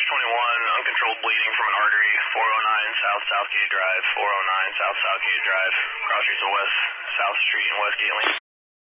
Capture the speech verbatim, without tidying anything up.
twenty-one, uncontrolled bleeding from an artery, four oh nine South Southgate Drive, four oh nine South Southgate Drive, cross streets of West South Street and West Gatling.